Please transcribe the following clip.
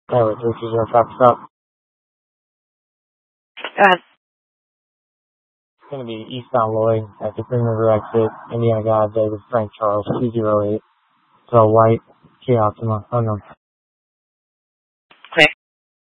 Anyway, 320 traffic stop. Go ahead. It's going to be eastbound Lloyd at the Green River exit, Indiana God, David Frank Charles 208. So white, Kia Optima, unknown.